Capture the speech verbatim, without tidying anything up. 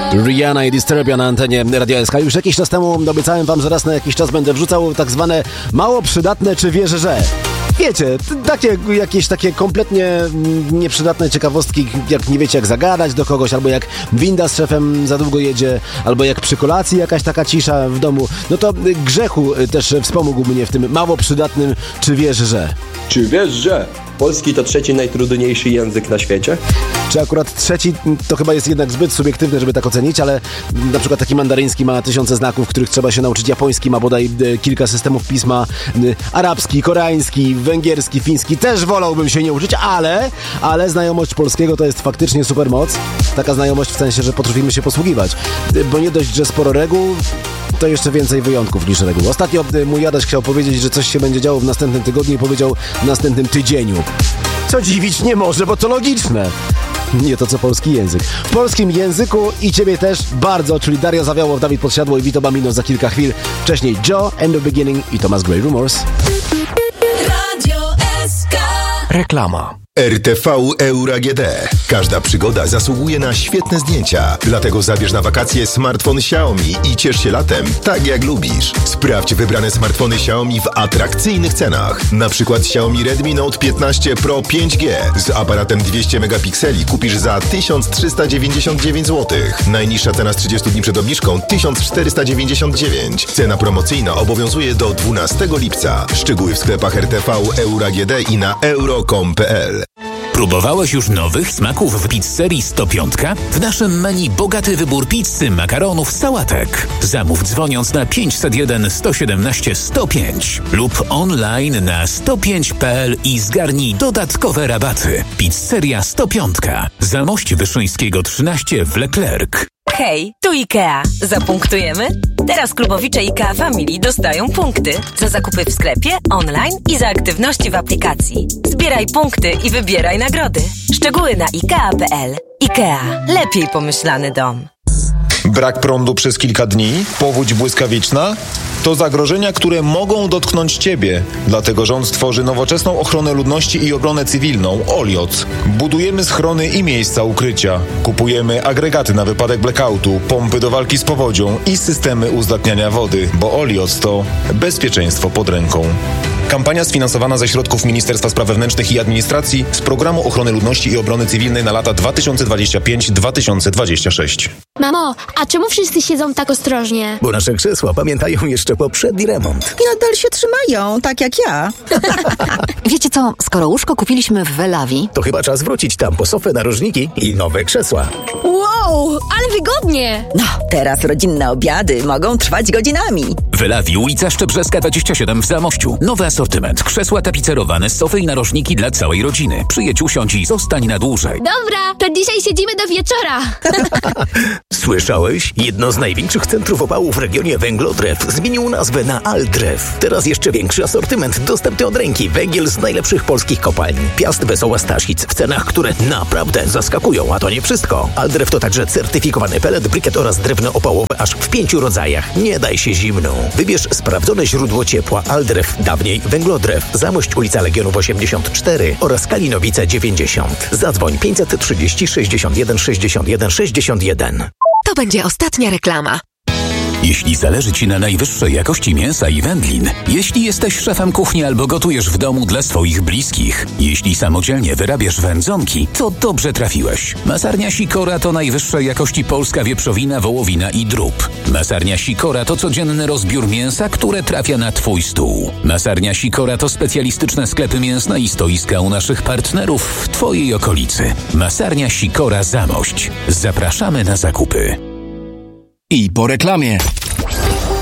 Rihanna i Disturbia na antenie Radia S K. Już jakiś czas temu obiecałem wam, że raz na jakiś czas będę wrzucał tak zwane mało przydatne czy wierzę, że... Wiecie, takie, jakieś takie kompletnie nieprzydatne ciekawostki, jak nie wiecie jak zagadać do kogoś, albo jak winda z szefem za długo jedzie, albo jak przy kolacji jakaś taka cisza w domu. No to Grzechu też wspomógł mnie w tym mało przydatnym czy wiesz, że... Czy wiesz, że polski to trzeci najtrudniejszy język na świecie? Czy akurat trzeci to chyba jest jednak zbyt subiektywne, żeby tak ocenić, ale na przykład taki mandaryński ma tysiące znaków, których trzeba się nauczyć, japoński ma bodaj kilka systemów pisma, arabski, koreański, węgierski, fiński też wolałbym się nie uczyć, ale, ale znajomość polskiego to jest faktycznie super moc. Taka znajomość w sensie, że potrafimy się posługiwać, bo nie dość, że sporo reguł, to jeszcze więcej wyjątków niż reguł. Ostatnio mój Adaś chciał powiedzieć, że coś się będzie działo w następnym tygodniu i powiedział w następnym tydzieniu. Co dziwić nie może, bo to logiczne. Nie to co polski język. W polskim języku i ciebie też bardzo, czyli Daria Zawiałow, Dawid Podsiadło i Vito Bambino za kilka chwil. Wcześniej Joe, End of Beginning i Thomas Grey Rumors. Radio S K. Reklama. R T V Euro A G D. Każda przygoda zasługuje na świetne zdjęcia. Dlatego zabierz na wakacje smartfon Xiaomi i ciesz się latem tak jak lubisz. Sprawdź wybrane smartfony Xiaomi w atrakcyjnych cenach. Na przykład Xiaomi Redmi Note piętnaście Pro pięć G z aparatem dwieście megapikseli kupisz za tysiąc trzysta dziewięćdziesiąt dziewięć złotych. Najniższa cena z trzydziestu dni przed obniżką tysiąc czterysta dziewięćdziesiąt dziewięć. Cena promocyjna obowiązuje do dwunastego lipca. Szczegóły w sklepach R T V Euro A G D i na euro kropka com kropka p l. Próbowałeś już nowych smaków w pizzerii sto pięć? W naszym menu bogaty wybór pizzy, makaronów, sałatek. Zamów dzwoniąc na pięćset jeden sto siedemnaście sto pięć lub online na sto pięć kropka p l i zgarnij dodatkowe rabaty. Pizzeria sto pięć. Zamość Wyszyńskiego trzynaście w Leclerc. Hej, tu IKEA. Zapunktujemy? Teraz klubowicze IKEA Family dostają punkty za zakupy w sklepie, online i za aktywności w aplikacji. Zbieraj punkty i wybieraj nagrody. Szczegóły na ikea kropka p l. IKEA. Lepiej pomyślany dom. Brak prądu przez kilka dni? Powódź błyskawiczna? To zagrożenia, które mogą dotknąć Ciebie. Dlatego rząd tworzy nowoczesną ochronę ludności i obronę cywilną OLIOC. Budujemy schrony i miejsca ukrycia. Kupujemy agregaty na wypadek blackoutu, pompy do walki z powodzią i systemy uzdatniania wody, bo OLIOC to bezpieczeństwo pod ręką. Kampania sfinansowana ze środków Ministerstwa Spraw Wewnętrznych i Administracji z Programu Ochrony Ludności i Obrony Cywilnej na lata dwa tysiące dwudziesty piąty do dwa tysiące dwudziestego szóstego. Mamo, a czemu wszyscy siedzą tak ostrożnie? Bo nasze krzesła pamiętają jeszcze poprzedni remont. I nadal się trzymają, tak jak ja. Wiecie co, skoro łóżko kupiliśmy w Welawi, to chyba czas wrócić tam po sofę, narożniki i nowe krzesła. Wow, ale wygodnie! No, teraz rodzinne obiady mogą trwać godzinami. Welawi, ulica Szczebrzeska dwadzieścia siedem w Zamościu. Nowy asortyment, krzesła tapicerowane, sofy i narożniki dla całej rodziny. Przyjedź, usiądź i zostań na dłużej. Dobra, to dzisiaj siedzimy do wieczora. Słyszałeś? Jedno z największych centrów opału w regionie Węglodrew zmienił nazwę na Aldrew. Teraz jeszcze większy asortyment, dostępny od ręki. Węgiel z najlepszych polskich kopalni. Piast, Wesoła, Staszic w cenach, które naprawdę zaskakują. A to nie wszystko. Aldrew to także certyfikowany pelet, brykiet oraz drewno opałowe aż w pięciu rodzajach. Nie daj się zimną. Wybierz sprawdzone źródło ciepła Aldrew, dawniej Węglodrew, Zamość, ulica Legionów osiemdziesiąt cztery oraz Kalinowice dziewięćdziesiąt. Zadzwoń pięćset trzydzieści sześćdziesiąt jeden sześćdziesiąt jeden sześćdziesiąt jeden. to będzie ostatnia reklama. Jeśli zależy Ci na najwyższej jakości mięsa i wędlin, jeśli jesteś szefem kuchni albo gotujesz w domu dla swoich bliskich, jeśli samodzielnie wyrabiasz wędzonki, to dobrze trafiłeś. Masarnia Sikora to najwyższej jakości polska wieprzowina, wołowina i drób. Masarnia Sikora to codzienny rozbiór mięsa, które trafia na Twój stół. Masarnia Sikora to specjalistyczne sklepy mięsne i stoiska u naszych partnerów w Twojej okolicy. Masarnia Sikora Zamość. Zapraszamy na zakupy. I po reklamie.